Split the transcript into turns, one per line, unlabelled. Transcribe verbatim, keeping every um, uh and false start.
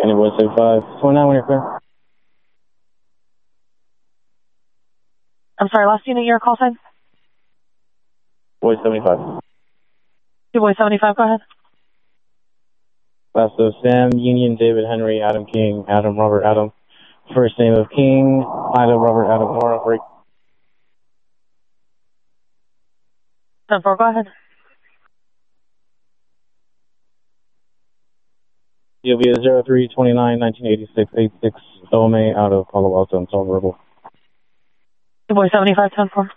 Any boy seventy-five, twenty-nine when you're clear.
I'm sorry, last unit, your call sign?
Boy seventy-five.
Two boy seventy-five, go ahead.
Last of Sam, Union, David, Henry, Adam, King, Adam, Robert, Adam. First name of King, Ida, Robert, Adam, Laura, break.
ten four, go ahead.
You'll be a zero three twenty-nine nineteen eighty-six eighty-six Ome out of Palo Alto and Salt Verbal.
Two boy seventy-five, ten four.